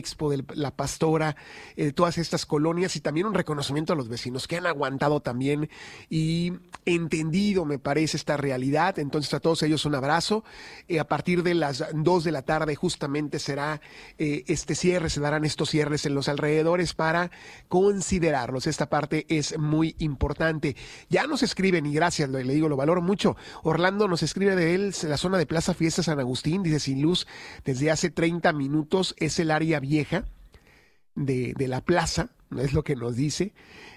Expo, de La Pastora, todas estas colonias, y también un reconocimiento a los vecinos que han aguantado también y entendido, me parece, esta realidad. Entonces, a todos ellos un abrazo. A partir de las 2 de la tarde justamente será este cierre, se darán estos cierres en los alrededores para considerarlos. Esta parte es muy importante. Ya nos escriben, y gracias, le digo, lo valoro mucho. Orlando nos escribe de él, la zona de Plaza Fiesta San Agustín, dice: sin luz desde hace 30 minutos, es el área vieja de la plaza, es lo que nos dice.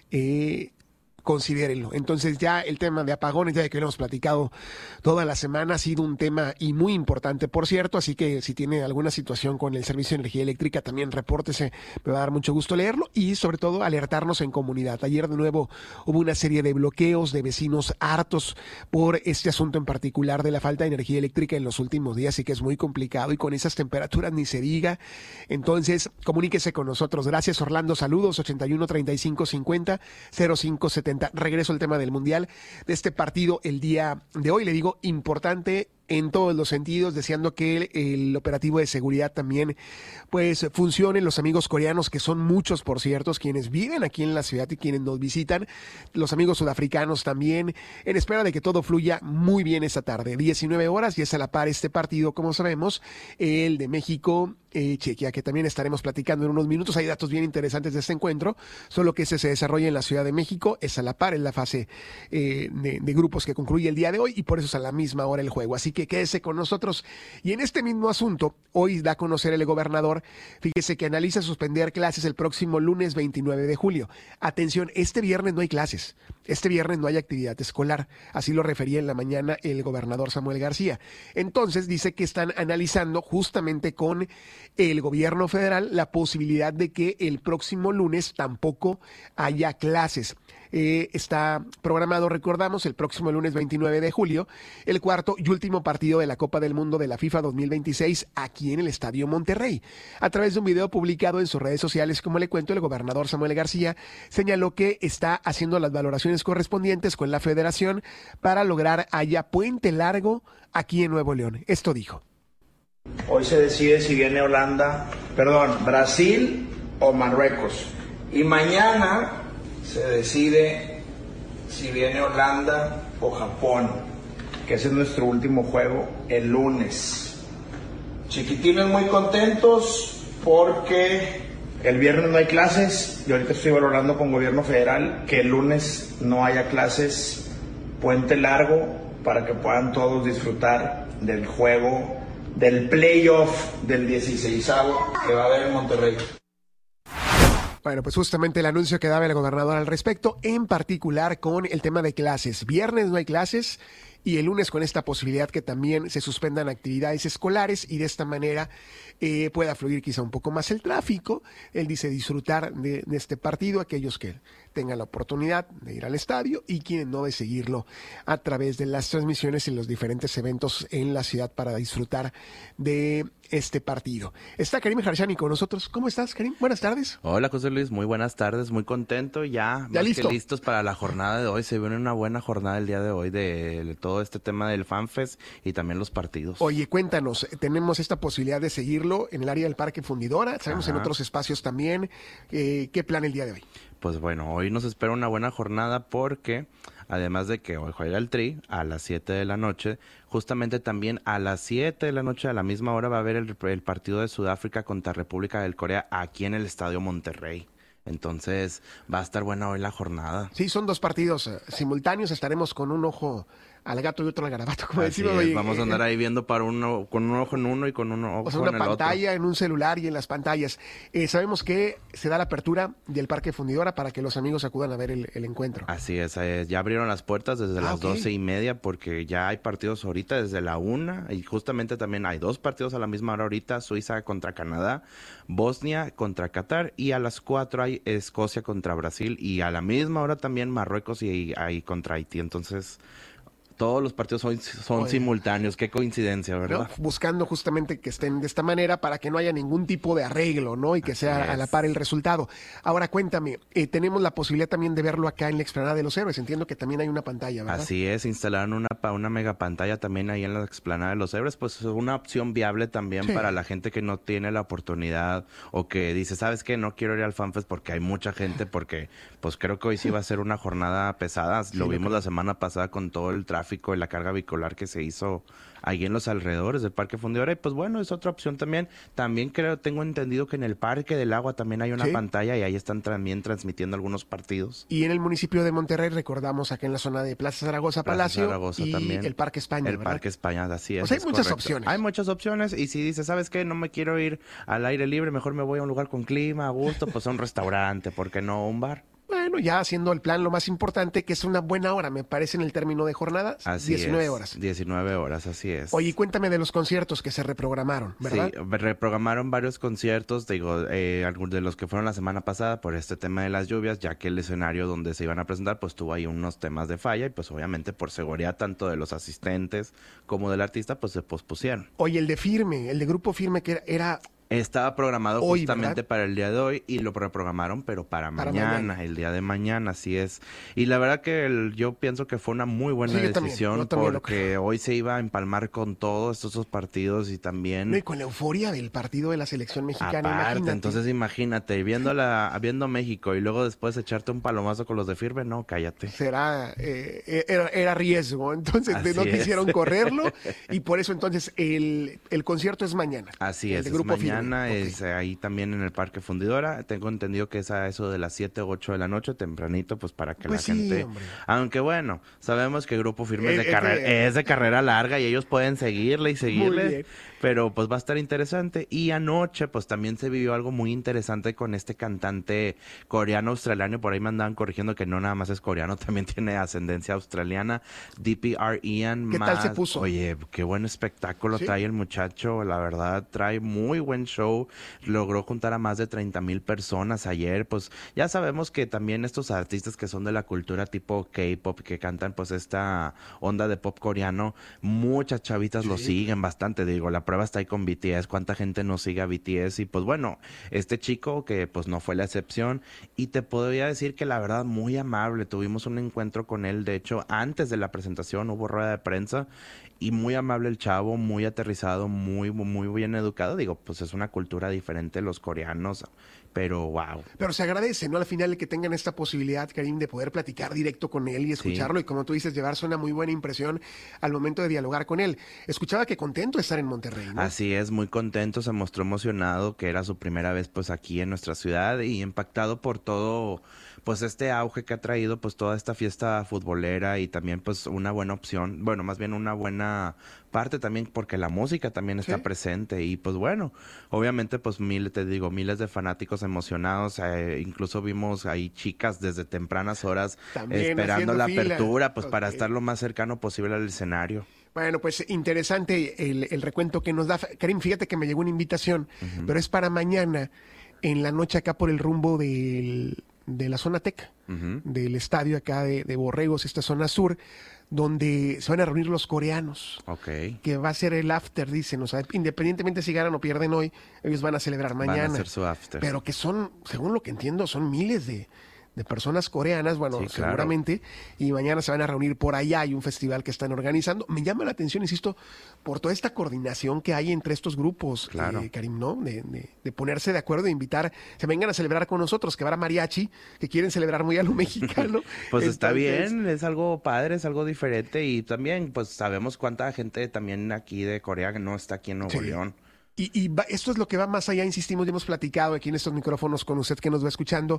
Considérenlo. Entonces, ya el tema de apagones, ya que lo hemos platicado toda la semana, ha sido un tema y muy importante, por cierto, así que si tiene alguna situación con el servicio de energía eléctrica, también repórtese, me va a dar mucho gusto leerlo, y sobre todo alertarnos en comunidad. Ayer de nuevo hubo una serie de bloqueos de vecinos hartos por este asunto en particular de la falta de energía eléctrica en los últimos días, y que es muy complicado, y con esas temperaturas ni se diga. Entonces, comuníquese con nosotros. Gracias, Orlando. Saludos. 81 35 50 05 70. Regreso al tema del Mundial, de este partido el día de hoy. Le digo, importante en todos los sentidos, deseando que el operativo de seguridad también pues funcione. Los amigos coreanos, que son muchos, por cierto, quienes viven aquí en la ciudad y quienes nos visitan, los amigos sudafricanos también, en espera de que todo fluya muy bien esta tarde. 19 horas, y es a la par este partido, como sabemos, el de México, Chequia, que también estaremos platicando en unos minutos. Hay datos bien interesantes de este encuentro, solo que ese se desarrolla en la Ciudad de México, es a la par, en la fase de grupos que concluye el día de hoy, y por eso es a la misma hora el juego. Así que quédese con nosotros. Y en este mismo asunto, hoy da a conocer el gobernador, fíjese, que analiza suspender clases el próximo lunes 29 de julio. Atención, este viernes no hay clases, este viernes no hay actividad escolar, así lo refería en la mañana el gobernador Samuel García. Entonces dice que están analizando justamente con el gobierno federal la posibilidad de que el próximo lunes tampoco haya clases. Está programado, recordamos, el próximo lunes 29 de julio, el cuarto y último partido de la Copa del Mundo de la FIFA 2026 aquí en el Estadio Monterrey. A través de un video publicado en sus redes sociales, como le cuento, el gobernador Samuel García señaló que está haciendo las valoraciones correspondientes con la federación para lograr haya puente largo aquí en Nuevo León. Esto dijo. Hoy se decide si viene Brasil o Marruecos. Y mañana se decide si viene Holanda o Japón, que ese es nuestro último juego el lunes. Chiquitines muy contentos porque el viernes no hay clases, y ahorita estoy valorando con gobierno federal que el lunes no haya clases, puente largo, para que puedan todos disfrutar del juego, del playoff del 16avo que va a haber en Monterrey. Bueno, pues justamente el anuncio que daba el gobernador al respecto, en particular con el tema de clases. Viernes no hay clases, y el lunes con esta posibilidad que también se suspendan actividades escolares, y de esta manera pueda fluir quizá un poco más el tráfico. Él dice disfrutar de este partido, aquellos que tengan la oportunidad de ir al estadio, y quienes no, de seguirlo a través de las transmisiones en los diferentes eventos en la ciudad para disfrutar de este partido. Está Karim Harshani con nosotros. ¿Cómo estás, Karim? Buenas tardes. Hola, José Luis, muy buenas tardes, muy contento, ya más listo. que listos para la jornada de hoy. Se viene una buena jornada el día de hoy de todo este tema del FanFest y también los partidos. Oye, cuéntanos, tenemos esta posibilidad de seguirlo en el área del Parque Fundidora, sabemos en otros espacios también. ¿Qué plan el día de hoy? Pues bueno, hoy nos espera una buena jornada porque, además de que hoy juega el Tri a las 7 de la noche, justamente también a las 7 de la noche, a la misma hora, va a haber el partido de Sudáfrica contra República del Corea aquí en el Estadio Monterrey. Entonces va a estar buena hoy la jornada. Sí, son dos partidos simultáneos, estaremos con un ojo al gato y otro al garabato, como Así decimos. es, vamos a andar ahí viendo para uno, con un ojo en uno y con un ojo en el otro. Una pantalla, en un celular y en las pantallas. Sabemos que se da la apertura del Parque Fundidora para que los amigos acudan a ver el encuentro. Así es, ya abrieron las puertas desde las 12:30, porque ya hay partidos ahorita desde la 1, y justamente también hay dos partidos a la misma hora ahorita: Suiza contra Canadá, Bosnia contra Qatar, y a las 4 hay Escocia contra Brasil, y a la misma hora también Marruecos y contra Haití. Entonces Todos los partidos son simultáneos. Qué coincidencia, ¿verdad? ¿No? Buscando justamente que estén de esta manera para que no haya ningún tipo de arreglo, ¿no? Y que sea a la par el resultado. Ahora cuéntame, tenemos la posibilidad también de verlo acá en la Explanada de los Héroes. Entiendo que también hay una pantalla, ¿verdad? Así es, instalaron una mega pantalla también ahí en la Explanada de los Héroes. Pues es una opción viable también para la gente que no tiene la oportunidad o que dice, ¿sabes qué? No quiero ir al FanFest porque hay mucha gente, porque pues creo que hoy sí va a ser una jornada pesada. Lo vimos la semana pasada con todo el tráfico y la carga vehicular que se hizo ahí en los alrededores del Parque Fundidora. Y pues bueno, es otra opción también. También tengo entendido que en el Parque del Agua también hay una pantalla y ahí están también transmitiendo algunos partidos. Y en el municipio de Monterrey, recordamos acá en la zona de Plaza Zaragoza, Palacio, y también el Parque España, el Parque España, así es. O sea, hay muchas opciones. Hay muchas opciones y si dices, ¿sabes qué? No me quiero ir al aire libre, mejor me voy a un lugar con clima, a gusto, pues a un restaurante, ¿por qué no un bar? Bueno, ya haciendo el plan lo más importante, que es una buena hora, me parece, en el término de jornadas, así 19 es, horas. 19 horas, así es. Oye, cuéntame de los conciertos que se reprogramaron, ¿verdad? Sí, reprogramaron varios conciertos, algunos de los que fueron la semana pasada por este tema de las lluvias, ya que el escenario donde se iban a presentar, pues tuvo ahí unos temas de falla y pues obviamente por seguridad tanto de los asistentes como del artista, pues se pospusieron. Oye, el de Grupo Firme, que era... Estaba programado hoy, justamente ¿verdad? para el día de hoy y lo reprogramaron, pero para mañana, el día de mañana, así es. Y la verdad que yo pienso que fue una muy buena decisión porque hoy se iba a empalmar con todos estos partidos y también... No, y con la euforia del partido de la selección mexicana, aparte, entonces imagínate, viendo México y luego después echarte un palomazo con los de Firme, no, cállate. Era riesgo, entonces no quisieron correrlo y por eso entonces el concierto es mañana. Así es, Grupo mañana. Firme. Es ahí también en el Parque Fundidora. Tengo entendido que es a eso de las 7 o 8 de la noche, tempranito, pues para que la gente... Hombre. Aunque bueno, sabemos que Grupo Firme es de carrera larga y ellos pueden seguirle y seguirle, pero pues va a estar interesante. Y anoche pues también se vivió algo muy interesante con este cantante coreano-australiano. Por ahí me andaban corrigiendo que no nada más es coreano, también tiene ascendencia australiana. DPR Ian. ¿Qué tal se puso? Oye, qué buen espectáculo trae el muchacho, la verdad, trae muy buen show, logró juntar a más de 30,000 personas ayer. Pues ya sabemos que también estos artistas que son de la cultura tipo K-pop, que cantan pues esta onda de pop coreano, muchas chavitas lo siguen bastante, digo, la prueba está ahí con BTS, cuánta gente no sigue a BTS y pues bueno, este chico que pues no fue la excepción y te podría decir que la verdad muy amable, tuvimos un encuentro con él, de hecho antes de la presentación hubo rueda de prensa y muy amable el chavo, muy aterrizado, muy bien educado. Digo, pues es una cultura diferente los coreanos, pero wow. Pero se agradece, ¿no? Al final que tengan esta posibilidad, Karim, de poder platicar directo con él y escucharlo y como tú dices, llevarse una muy buena impresión al momento de dialogar con él. Escuchaba que contento de estar en Monterrey, ¿no? Así es, muy contento, se mostró emocionado, que era su primera vez pues aquí en nuestra ciudad y impactado por todo pues este auge que ha traído pues toda esta fiesta futbolera y también pues una buena opción, bueno, más bien una buena parte también porque la música también está presente y pues bueno, obviamente pues miles de fanáticos emocionados, incluso vimos ahí chicas desde tempranas horas también esperando la apertura pues para estar lo más cercano posible al escenario. Bueno, pues interesante el recuento que nos da. Karim, fíjate que me llegó una invitación, pero es para mañana en la noche acá por el rumbo de la zona Tec, del estadio acá de Borregos, esta zona sur, donde se van a reunir los coreanos. Que va a ser el after, dicen. O sea, independientemente si ganan o pierden hoy, ellos van a celebrar mañana. Van a hacer su after. Pero que son, según lo que entiendo, son miles de personas coreanas, bueno, sí, seguramente, y mañana se van a reunir por allá, hay un festival que están organizando. Me llama la atención, insisto, por toda esta coordinación que hay entre estos grupos, Karim, ¿no? De ponerse de acuerdo e invitar, se vengan a celebrar con nosotros, que habrá mariachi, que quieren celebrar muy a lo mexicano. Pues está bien, es algo padre, es algo diferente, y también, pues sabemos cuánta gente también aquí de Corea que no está aquí en Nuevo León. Y esto es lo que va más allá, insistimos, ya hemos platicado aquí en estos micrófonos con usted que nos va escuchando,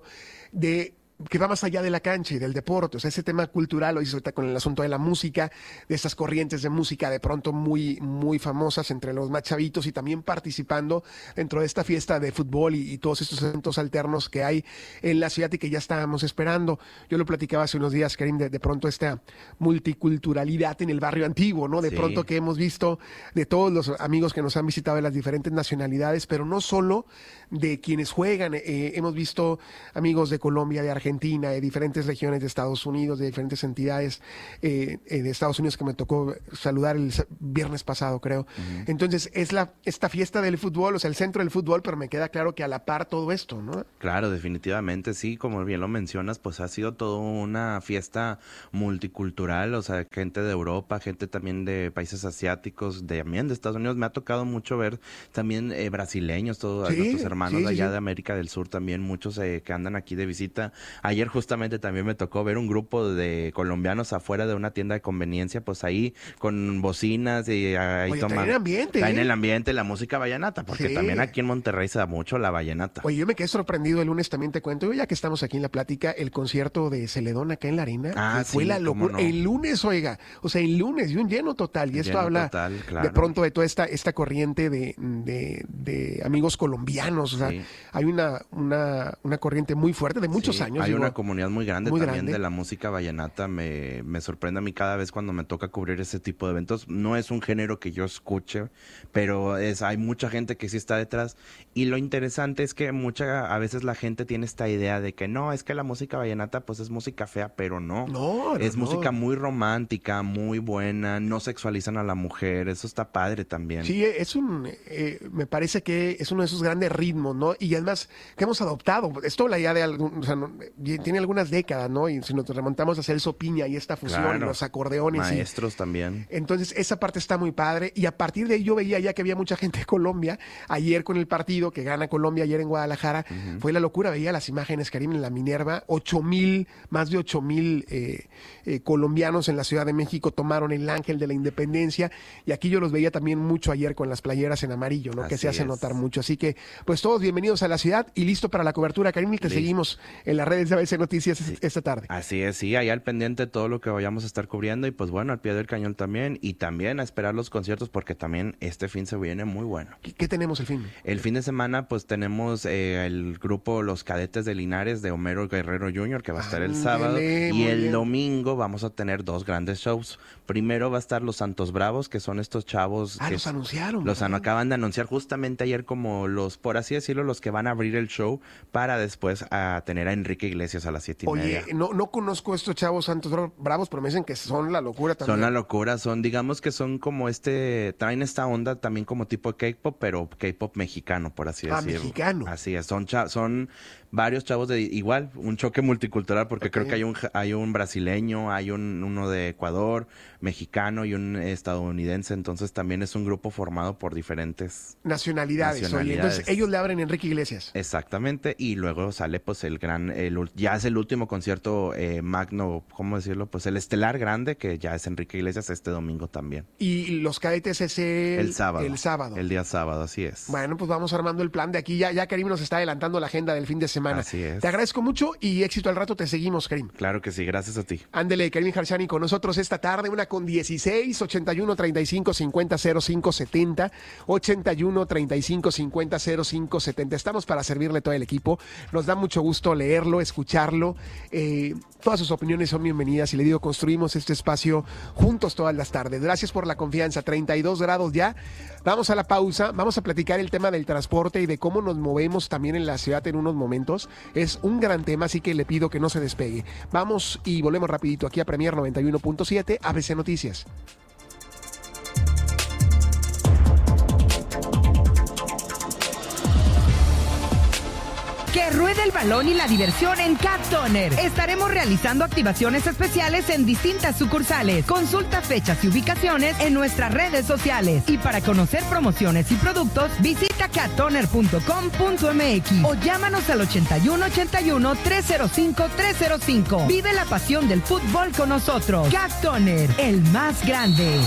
que va más allá de la cancha y del deporte, o sea, ese tema cultural, hoy ahorita con el asunto de la música, de estas corrientes de música de pronto muy, muy famosas entre los más chavitos y también participando dentro de esta fiesta de fútbol y todos estos eventos alternos que hay en la ciudad y que ya estábamos esperando. Yo lo platicaba hace unos días, Karim, de pronto esta multiculturalidad en el barrio antiguo, ¿no? De pronto que hemos visto de todos los amigos que nos han visitado de las diferentes nacionalidades, pero no solo de quienes juegan, hemos visto amigos de Colombia, de Argentina, Argentina, de diferentes regiones de Estados Unidos, de diferentes entidades de Estados Unidos que me tocó saludar el viernes pasado, creo. Entonces, es esta fiesta del fútbol, o sea, el centro del fútbol, pero me queda claro que a la par todo esto, ¿no? Claro, definitivamente, sí, como bien lo mencionas, pues ha sido toda una fiesta multicultural, o sea, gente de Europa, gente también de países asiáticos, también de Estados Unidos. Me ha tocado mucho ver también brasileños, todos nuestros hermanos de allá de América del Sur también, muchos que andan aquí de visita. Ayer justamente también me tocó ver un grupo de colombianos afuera de una tienda de conveniencia, pues ahí con bocinas y ahí traen ambiente. Traen el ambiente, la música vallenata, porque también aquí en Monterrey se da mucho la vallenata. Oye, yo me quedé sorprendido el lunes, también te cuento, ya que estamos aquí en la plática, el concierto de Celedón acá en la arena, fue la locura. No. El lunes, oiga, o sea, el lunes, y un lleno total, y esto habla de pronto de toda esta corriente de amigos colombianos, o sea, hay una corriente muy fuerte de muchos años. Hay una comunidad muy grande también de la música vallenata, me sorprende a mí cada vez cuando me toca cubrir ese tipo de eventos. No es un género que yo escuche, pero hay mucha gente que sí está detrás, y lo interesante es que a veces la gente tiene esta idea de que no, es que la música vallenata pues es música fea, pero no, es música muy romántica, muy buena, no sexualizan a la mujer, eso está padre también. Sí, me parece que es uno de esos grandes ritmos, ¿no? Y además que hemos adoptado, esto la idea de tiene algunas décadas, ¿no? Y si nos remontamos a Celso Piña y esta fusión, los acordeones. Maestros también. Entonces, esa parte está muy padre, y a partir de ahí yo veía ya que había mucha gente de Colombia, ayer con el partido que gana Colombia, ayer en Guadalajara, fue la locura, veía las imágenes, Karim, en la Minerva, más de 8,000 colombianos en la Ciudad de México tomaron el Ángel de la Independencia, y aquí yo los veía también mucho ayer con las playeras en amarillo, ¿no? Que se hace notar mucho, así que pues todos bienvenidos a la ciudad y listo para la cobertura, Karim, y te seguimos en las redes de ABC Noticias esta tarde. Así es, sí, ahí al pendiente todo lo que vayamos a estar cubriendo, y pues bueno, al pie del cañón también, y también a esperar los conciertos, porque también este fin se viene muy bueno. ¿Qué tenemos el fin? El fin de semana pues tenemos el grupo Los Cadetes de Linares de Homero Guerrero Jr., que va a estar el sábado, y el domingo vamos a tener dos grandes shows. Primero va a estar Los Santos Bravos, que son estos chavos que los anunciaron. Los acaban de anunciar justamente ayer como por así decirlo, los que van a abrir el show, para después a tener a Enrique Iglesias a las 7:30. Oye, no conozco estos chavos Santos Bravos, pero me dicen que son la locura también. Son la locura, digamos que son como traen esta onda también como tipo K-pop, pero K-pop mexicano, por así decirlo. Mexicano. Así es, son varios chavos de igual, un choque multicultural, porque creo que hay un brasileño, hay uno de Ecuador, mexicano y un estadounidense, entonces también es un grupo formado por diferentes nacionalidades. Oye, entonces ellos le abren a Enrique Iglesias. Exactamente, y luego sale pues ya es el último concierto magno, ¿cómo decirlo? Pues el estelar grande, que ya es Enrique Iglesias este domingo también. Y Los Cadetes es el sábado. El día sábado, así es. Bueno, pues vamos armando el plan de aquí, ya Karim nos está adelantando la agenda del fin de semana. Así es. Te agradezco mucho y éxito al rato, te seguimos, Karim. Claro que sí, gracias a ti. Ándele, Karim Harshani con nosotros esta tarde, 1:16, 81 35 50 05 70, 81 35 50 05 70. Estamos para servirle todo el equipo. Nos da mucho gusto leerlo, escucharlo. Todas sus opiniones son bienvenidas, y le digo, construimos este espacio juntos todas las tardes. Gracias por la confianza. 32 grados ya. Vamos a la pausa, vamos a platicar el tema del transporte y de cómo nos movemos también en la ciudad en unos momentos. Es un gran tema, así que le pido que no se despegue. Vamos y volvemos rapidito aquí a Premier 91.7, ABC Noticias. Que ruede el balón y la diversión en Cat Toner. Estaremos realizando activaciones especiales en distintas sucursales. Consulta fechas y ubicaciones en nuestras redes sociales. Y para conocer promociones y productos, visita cattoner.com.mx o llámanos al 8181-305-305. Vive la pasión del fútbol con nosotros. Cat Toner, el más grande.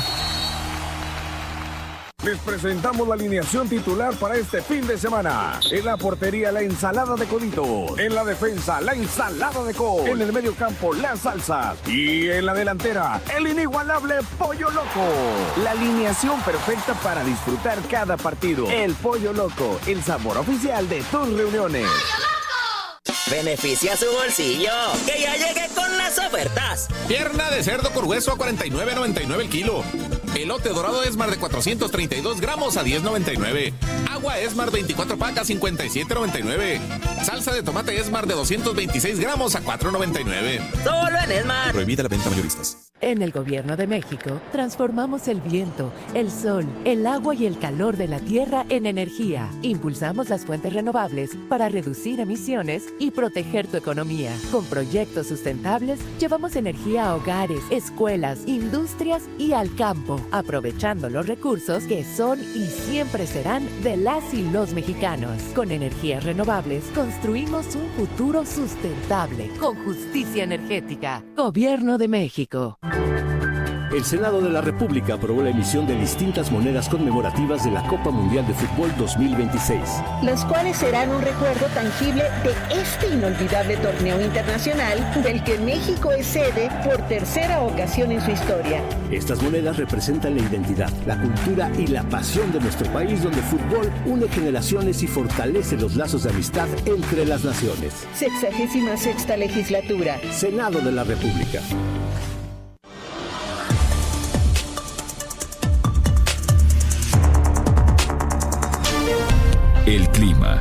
Les presentamos la alineación titular para este fin de semana. En la portería, la ensalada de coditos. En la defensa, la ensalada de col. En el medio campo, las salsas. Y en la delantera, el inigualable Pollo Loco. La alineación perfecta para disfrutar cada partido. El Pollo Loco, el sabor oficial de tus reuniones. Beneficia su bolsillo, que ya llegué con las ofertas. Pierna de cerdo con hueso a $49.99 el kilo. Elote dorado Esmar de 432 gramos a $10.99. Agua Esmar 24 pacas 57.99. Salsa de tomate Esmar de 226 gramos a $4.99. Solo en Esmar. Prohibida la venta mayoristas. En el Gobierno de México, transformamos el viento, el sol, el agua y el calor de la tierra en energía. Impulsamos las fuentes renovables para reducir emisiones y proteger tu economía. Con proyectos sustentables, llevamos energía a hogares, escuelas, industrias y al campo, aprovechando los recursos que son y siempre serán de las y los mexicanos. Con energías renovables, construimos un futuro sustentable, con justicia energética. Gobierno de México. El Senado de la República aprobó la emisión de distintas monedas conmemorativas de la Copa Mundial de Fútbol 2026. Los cuales serán un recuerdo tangible de este inolvidable torneo internacional del que México es sede por tercera ocasión en su historia. Estas monedas representan la identidad, la cultura y la pasión de nuestro país, donde el fútbol une generaciones y fortalece los lazos de amistad entre las naciones. 66ª legislatura. Senado de la República. El clima.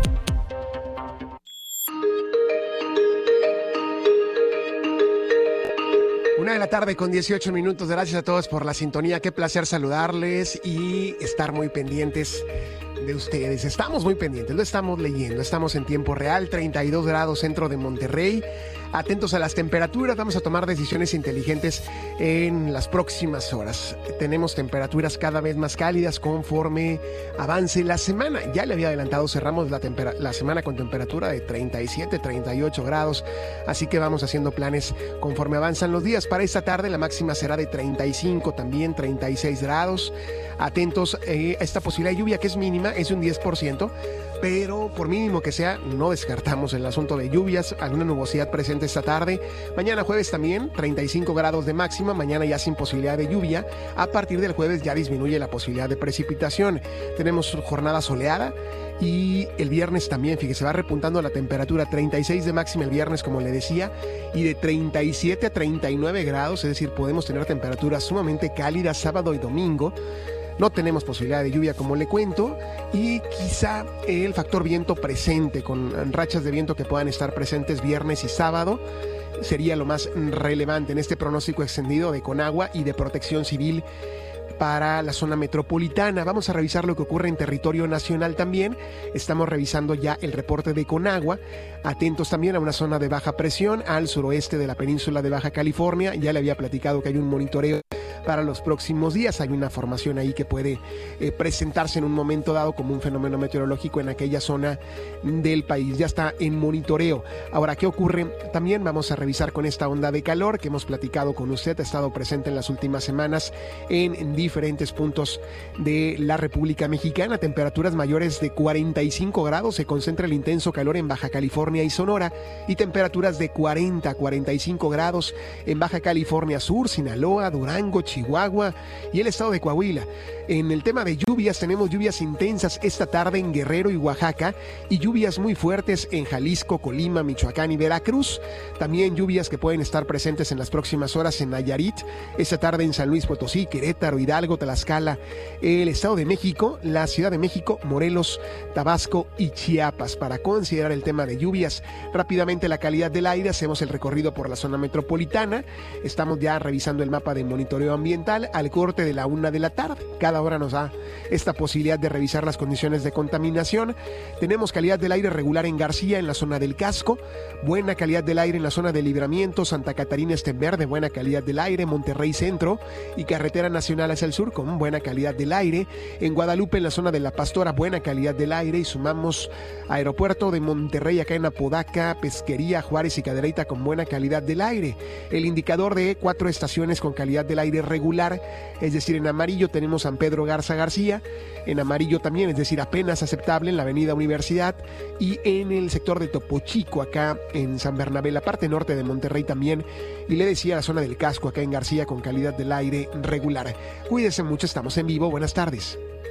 Una de la tarde con 18 minutos. Gracias a todos por la sintonía. Qué placer saludarles y estar muy pendientes de ustedes. Estamos muy pendientes, lo estamos leyendo. Estamos en tiempo real, 32 grados centro de Monterrey. Atentos a las temperaturas, vamos a tomar decisiones inteligentes en las próximas horas. Tenemos temperaturas cada vez más cálidas conforme avance la semana. Ya le había adelantado, cerramos la semana con temperatura de 37, 38 grados. Así que vamos haciendo planes conforme avanzan los días. Para esta tarde la máxima será de 35, también 36 grados. Atentos a esta posibilidad de lluvia que es mínima, es un 10%. Pero por mínimo que sea, no descartamos el asunto de lluvias, alguna nubosidad presente esta tarde. Mañana jueves también, 35 grados de máxima, mañana ya sin posibilidad de lluvia. A partir del jueves ya disminuye la posibilidad de precipitación. Tenemos jornada soleada y el viernes también, fíjese, va repuntando la temperatura, 36 de máxima el viernes, como le decía, y de 37 a 39 grados, es decir, podemos tener temperaturas sumamente cálidas sábado y domingo. No tenemos posibilidad de lluvia, como le cuento, y quizá el factor viento presente, con rachas de viento que puedan estar presentes viernes y sábado, sería lo más relevante en este pronóstico extendido de Conagua y de Protección Civil para la zona metropolitana. Vamos a revisar lo que ocurre en territorio nacional también. Estamos revisando ya el reporte de Conagua. Atentos también a una zona de baja presión al suroeste de la península de Baja California. Ya le había platicado que hay un monitoreo para los próximos días. Hay una formación ahí que puede presentarse en un momento dado como un fenómeno meteorológico en aquella zona del país. Ya está en monitoreo. Ahora, ¿qué ocurre? También vamos a revisar con esta onda de calor que hemos platicado con usted. Ha estado presente en las últimas semanas en diferentes puntos de la República Mexicana. Temperaturas mayores de 45 grados. Se concentra el intenso calor en Baja California y Sonora. Y temperaturas de 40 a 45 grados en Baja California Sur, Sinaloa, Durango, Chihuahua y el estado de Coahuila. En el tema de lluvias, tenemos lluvias intensas esta tarde en Guerrero y Oaxaca y lluvias muy fuertes en Jalisco, Colima, Michoacán y Veracruz. También lluvias que pueden estar presentes en las próximas horas en Nayarit, esta tarde en San Luis Potosí, Querétaro, Hidalgo, Tlaxcala, el Estado de México, la Ciudad de México, Morelos, Tabasco y Chiapas. Para considerar el tema de lluvias, rápidamente la calidad del aire, hacemos el recorrido por la zona metropolitana. Estamos ya revisando el mapa de monitoreo ambiental al corte de la 1 de la tarde. Cada hora nos da esta posibilidad de revisar las condiciones de contaminación. Tenemos calidad del aire regular en García, en la zona del Casco, buena calidad del aire en la zona de Libramiento, Santa Catarina está en verde, buena calidad del aire, Monterrey Centro y Carretera Nacional hacia el sur con buena calidad del aire. En Guadalupe, en la zona de La Pastora, buena calidad del aire, y sumamos Aeropuerto de Monterrey acá en Apodaca, Pesquería, Juárez y Cadereyta con buena calidad del aire. El indicador de 4 estaciones con calidad del aire regular, es decir, en amarillo tenemos San Pedro Garza García, en amarillo también, es decir, apenas aceptable en la avenida Universidad, y en el sector de Topo Chico, acá en San Bernabé, la parte norte de Monterrey también, y le decía la zona del Casco acá en García con calidad del aire regular. Cuídense mucho, estamos en vivo, buenas tardes.